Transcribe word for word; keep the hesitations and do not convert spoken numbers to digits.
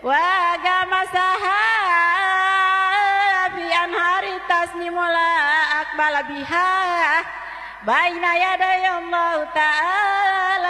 wa gamasaha bi anhari tasnimula akbala biha baina yaday Allah ta'ala